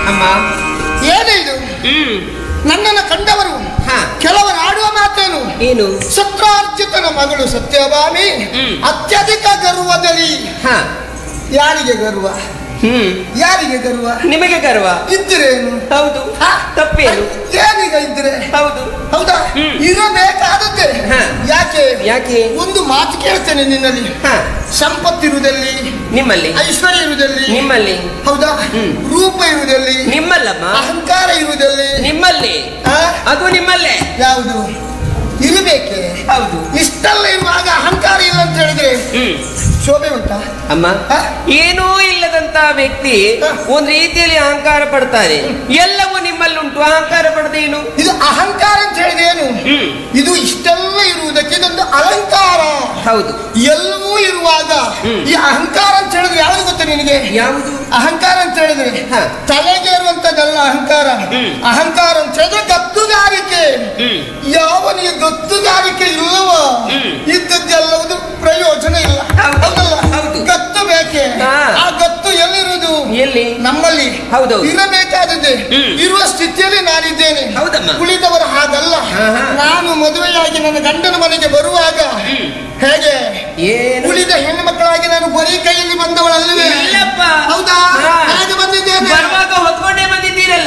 ಅಮ್ಮ ಏನೇ ಇದು? ನನ್ನನ್ನು ಕಂಡವರು ಕೆಲವರು ಆಡುವ ಮಾತೇನು? ಏನು? ಸತ್ರಾರ್ಜಿತನ ಮಗಳು ಸತ್ಯಭಾಮಿ ಅತ್ಯಧಿಕ ಗರ್ವದಲ್ಲಿ. ಯಾರಿಗೆ ಗರ್ವ? ಯಾರಿಗೆ ಗರ್ವ? ನಿಮಗೆ ಗರ್ವ ಇದ್ರೇನು? ಹೌದು. ತಪ್ಪೇನು? ಏನೀಗ ಇದ್ರೆ? ಹೌದು. ಹೌದಾ? ಇರಬೇಕಾದದ್ದೇ. ಯಾಕೆ? ಯಾಕೆ? ಒಂದು ಮಾತು ಕೇಳ್ತೇನೆ ನಿನ್ನಲ್ಲಿ. ಸಂಪತ್ತಿರುವುದಲ್ಲಿ ನಿಮ್ಮಲ್ಲಿ, ಐಶ್ವರ್ಯ ಇರುವುದಲ್ಲಿ ನಿಮ್ಮಲ್ಲಿ, ಹೌದಾ? ರೂಪ ಇರುವುದಲ್ಲಿ ನಿಮ್ಮಲ್ಲಮ್ಮ, ಅಹಂಕಾರ ಇರುವುದಲ್ಲಿ ನಿಮ್ಮಲ್ಲಿ, ಅದು ನಿಮ್ಮಲ್ಲೇ. ಯಾವುದು ಇರಬೇಕೆ? ಹೌದು. ಇಷ್ಟೆಲ್ಲ ಇರುವಾಗ ಅಹಂಕಾರ ಇಲ್ಲ ಅಂತ ಹೇಳಿದ್ರೆ ಶೋಭೆ ಉಂಟಾ ಅಮ್ಮ? ಏನೂ ಇಲ್ಲದಂತ ವ್ಯಕ್ತಿ ಒಂದ್ ರೀತಿಯಲ್ಲಿ ಅಹಂಕಾರ ಪಡ್ತಾರೆ. ಎಲ್ಲವೂ ನಿಮ್ಮಲ್ಲುಂಟು, ಅಹಂಕಾರ ಪಡೆದೇನು? ಇದು ಅಹಂಕಾರ ಅಂತ ಹೇಳಿದ್ರೆ ಏನು? ಇದು ಇಷ್ಟೆಲ್ಲ ಇರುವುದಕ್ಕೆ ಇದೊಂದು ಅಲಂಕಾರ. ಹೌದು. ಎಲ್ಲವೂ ಇರುವಾಗ ಈ ಅಹಂಕಾರ ಅಂತ ಹೇಳಿದ್ರೆ ಯಾವುದು ಗೊತ್ತಾ ನಿನಗೆ? ಯಾವುದು ಅಹಂಕಾರ ಅಂತ ಹೇಳಿದ್ರೆ ತಲೆಗೆ ಇರುವಂತದ್ದಲ್ಲ ಅಹಂಕಾರ. ಅಹಂಕಾರ ಅಂತ ಹೇಳಿದ್ರೆ ಗತ್ತುಗಾರಿಕೆ. ಯಾವನಿಗೆ ಗತ್ತುಗಾರಿಕೆ ಇಲ್ಲವೋ ಇದ್ದದ್ದೆಲ್ಲವುದು ಪ್ರಯೋಜನ ಇಲ್ಲ. ಗತ್ತು ಬೇಕೆ. ಆ ಗತ್ತು ಎಲ್ಲಿರುವುದು? ಎಲ್ಲಿ? ನಮ್ಮಲ್ಲಿ. ಹೌದು. ಇರಬೇಕಾದದ್ದೇ. ಇರುವ ಸ್ಥಿತಿಯಲ್ಲಿ ನಾನಿದ್ದೇನೆ. ಹೌದಮ್ಮ. ಉಳಿದವರು ಹಾಗಲ್ಲ. ನಾನು ಮದುವೆಯಾಗಿ ನನ್ನ ಗಂಡನ ಮನೆಗೆ ಬರುವಾಗ ಹೇಗೆ ಉಳಿದ ಹೆಣ್ಣು ಮಕ್ಕಳಾಗಿ ನಾನು ಬರೀ ಕೈಯಲ್ಲಿ ಬಂದವಳಲ್ಲವೇ? ಹೌದಾ? ಹೇಗೆ ಬಂದಿದ್ದೇನೆ? ಬರುವಾಗ ಹೊತ್ಕೊಂಡೇ ಬಂದಿದ್ದೀರಲ್ಲ.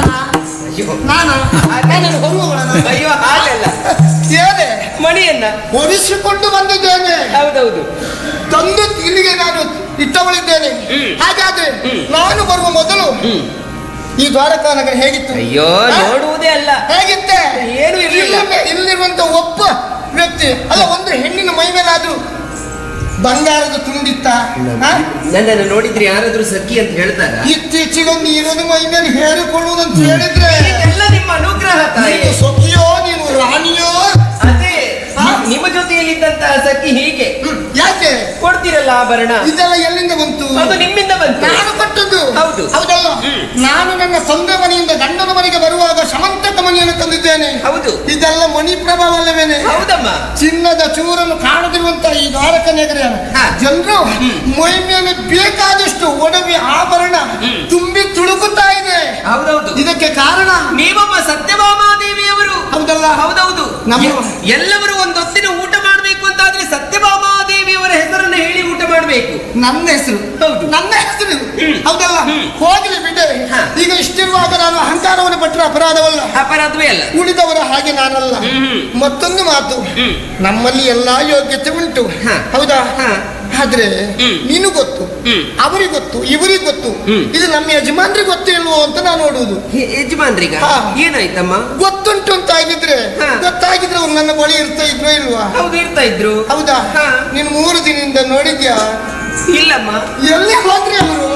ಅಯ್ಯೋ ಹಾಗಲ್ಲ, ಏನೇ ಮಣಿಯನ್ನ ಒರೆಸಿಕೊಂಡು ಬಂದಿದ್ದೇನೆ. ಹೌದೌದು. ತಂದು ಇಲ್ಲಿಗೆ ನಾನು ಇಟ್ಟವಳಿದ್ದೇನೆ. ಹಾಗಾದ್ರೆ ನಾನು ಬರುವ ಮೊದಲು ಈ ದ್ವಾರಕಾ ನಗರ ಹೇಗಿತ್ತು? ಅಯ್ಯೋ ನೋಡುವುದೇ ಅಲ್ಲ, ಹೇಗಿತ್ತೆ? ಏನು ಇರಲಿಲ್ಲ. ಇಲ್ಲಿರುವಂತ ಒಬ್ಬ ವ್ಯಕ್ತಿ ಅಲ್ಲ, ಒಂದು ಹೆಣ್ಣಿನ ಮೈ ಮೇಲಾದ್ರೂ ಬಂಗಾರದ ತುಂಡಿತ್ತ? ನನ್ನನ್ನು ನೋಡಿದ್ರೆ ಯಾರಾದ್ರೂ ಸಖಿ ಅಂತ ಹೇಳ್ತಾರ? ಇತ್ತೀಚೆಗೊಂದು ನೀರನ್ನು ಮೈ ಮೇಲೆ ಹೇರಿಕೊಳ್ಳುವುದಂತ ಹೇಳಿದ್ರೆ ಎಲ್ಲ ನಿಮ್ಮ ಅನುಗ್ರಹ ತಾಯಿ. ಸಖಿಯೋ ನೀನು ರಾಣಿಯೋ? ಅದೇ ನಿಮ್ಮ ಜೊತೆಯಲ್ಲಿದ್ದಂತಹ ಸಖಿ ಹೀಗೆ ಯಾಕೆ ಕೊಡ್ತೀರಲ್ಲ ಆಭರಣ? ಇದೆಲ್ಲ ಎಲ್ಲಿಂದ ಬಂತು? ಅದು ನಿಮ್ಮಿಂದ ಬಂತು. ನಾನು ಕೊಟ್ಟದ್ದು. ಹೌದು. ಹೌದಲ್ಲ? ನಾನು ನನ್ನ ತಂದೆ ಮನೆಯಿಂದ ಗಂಡನ ಮನೆಗೆ ಬರುವಾಗ ಸಮಂತಕ ಮನೆಯನ್ನು ತಂದಿದ್ದೇನೆ. ಹೌದು. ಇದೆಲ್ಲ ಮಣಿ ಪ್ರಭಾವಲ್ಲವೇನೆ? ಹೌದಮ್ಮ. ಚಿನ್ನದ ಚೂರನ್ನು ಕಾಣದಿರುವಂತ ಈ ದ್ವಾರಕ ನಗರ ಜನರು ಮೈ ಮೇಲೆ ಬೇಕಾದಷ್ಟು ಒಡವೆ ಆಭರಣ ತುಂಬಿ ತುಳುಕುತ್ತಾ ಇದೆ. ಹೌದೌದು. ಇದಕ್ಕೆ ಕಾರಣ ನೀವಮ್ಮ ಸತ್ಯಭಾಮಾದೇವಿಯವರು. ಹೌದಲ್ಲ? ಹೌದೌದು. ಎಲ್ಲರೂ ಒಂದೊತ್ತಿನ ಊಟ ಮಾಡಬೇಕು ಅಂತಾದ್ರೆ ಸತ್ಯಭಾಮಾದೇವಿಯವರ ಹೆಸರನ್ನು ಹೇಳಿ ಊಟ ಮಾಡಬೇಕು. ನನ್ನ ಹೆಸರು? ಹೌದು, ನನ್ನ ಹೆಸರು. ಹೌದಲ್ಲ? ಹೋಗಲಿ ಬಿಟ್ಟೆ. ಈಗ ಇಷ್ಟಿರುವಾಗ ನಾನು ಅಹಂಕಾರವನ್ನು ಪಟ್ಟರೆ ಅಪರಾಧವಲ್ಲ? ಅಪರಾಧವೇ ಅಲ್ಲ. ಉಳಿದವರ ಹಾಗೆ ನಾನಲ್ಲ. ಮತ್ತೊಂದು ಮಾತು, ನಮ್ಮಲ್ಲಿ ಎಲ್ಲಾ ಯೋಗ್ಯತೆ ಉಂಟು. ಹೌದಾ? ಆದ್ರೆ ನೀನು ಗೊತ್ತು, ಅವರಿಗೆ ಗೊತ್ತು, ಇವರಿಗೆ ಗೊತ್ತು. ಇದು ನಮ್ಮ ಯಜಮಾನ್ರಿಗೆ ಗೊತ್ತು ಇಲ್ವೋ ಅಂತ ನಾನು ನೋಡುವುದು. ಯಜಮಾನ್ರಿಗ ಏನಾಯ್ತಮ್ಮ? ಗೊತ್ತುಂಟು ಅಂತ ಆಗಿದ್ರೆ ಗೊತ್ತಾಗಿದ್ರೆ ಅವ್ರು ನನ್ನ ಬಳಿ ಇರ್ತಾ ಇದ್ರು ಇಲ್ವಾ? ಹೌದು, ಇರ್ತಾ ಇದ್ರು. ಹೌದಾ? ನೀನು 3 ದಿನದಿಂದ ನೋಡಿದ್ಯಾ? ಇಲ್ಲಮ್ಮ. ಎಲ್ಲಿ ಹೋದ್ರಿ ಅವರು?